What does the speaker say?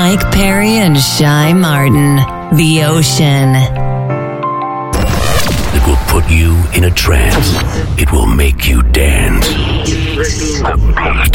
Mike Perry and Shy Martin. The Ocean. It will put you in a trance. It will make you dance.